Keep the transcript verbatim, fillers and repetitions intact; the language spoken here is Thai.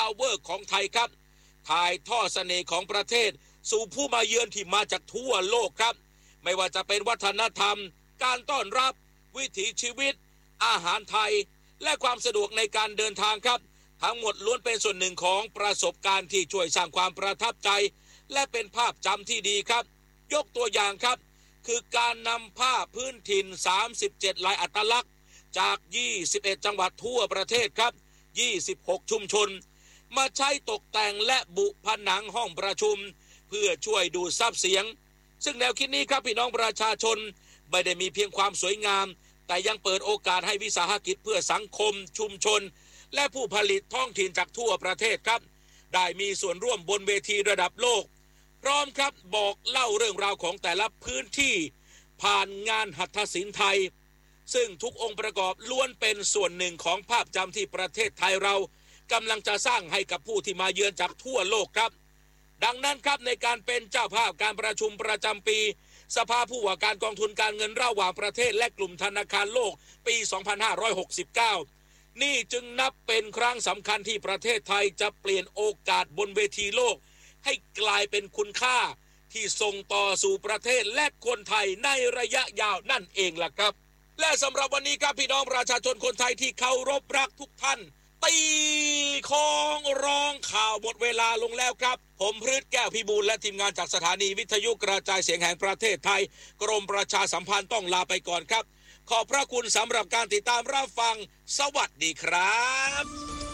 าวเวอร์ของไทยครับถ่ายทอดเสน่ห์ของประเทศสู่ผู้มาเยือนที่มาจากทั่วโลกครับไม่ว่าจะเป็นวัฒนธรรมการต้อนรับวิถีชีวิตอาหารไทยและความสะดวกในการเดินทางครับทั้งหมดล้วนเป็นส่วนหนึ่งของประสบการณ์ที่ช่วยสร้างความประทับใจและเป็นภาพจำที่ดีครับยกตัวอย่างครับคือการนำผ้าพื้นถิ่นสามสิบเจ็ดลายอัตลักษณ์จากยี่สิบเอ็ดจังหวัดทั่วประเทศครับยี่สิบหกชุมชนมาใช้ตกแต่งและบุผนังห้องประชุมเพื่อช่วยดูดซับเสียงซึ่งแนวคิดนี้ครับพี่น้องประชาชนไม่ได้มีเพียงความสวยงามแต่ยังเปิดโอกาสให้วิสาหกิจเพื่อสังคมชุมชนและผู้ผลิตท้องถิ่นจากทั่วประเทศครับได้มีส่วนร่วมบนเวทีระดับโลกพร้อมครับบอกเล่าเรื่องราวของแต่ละพื้นที่ผ่านงานหัตถศิลป์ไทยซึ่งทุกองค์ประกอบล้วนเป็นส่วนหนึ่งของภาพจำที่ประเทศไทยเรากำลังจะสร้างให้กับผู้ที่มาเยือนจากทั่วโลกครับดังนั้นครับในการเป็นเจ้าภาพการประชุมประจำปีสภาผู้ว่าการกองทุนการเงินระหว่างประเทศและกลุ่มธนาคารโลกปีสองพันห้าร้อยหกสิบเก้านี่จึงนับเป็นครั้งสำคัญที่ประเทศไทยจะเปลี่ยนโอกาสบนเวทีโลกให้กลายเป็นคุณค่าที่ส่งต่อสู่ประเทศและคนไทยในระยะยาวนั่นเองล่ะครับและสำหรับวันนี้ครับพี่น้องประชาชนคนไทยที่เคารพรักทุกท่านตีของร้องข่าวหมดเวลาลงแล้วครับผมพฤทธิ์แก้วพิบูลและทีมงานจากสถานีวิทยุกระจายเสียงแห่งประเทศไทยกรมประชาสัมพันธ์ต้องลาไปก่อนครับขอบพระคุณสำหรับการติดตามรับฟังสวัสดีครับ